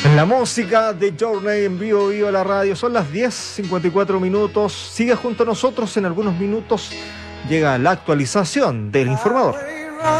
La música de Journey en vivo, vivo a la radio. Son las 10:54 minutos. Sigue junto a nosotros. En algunos minutos llega la actualización del informador.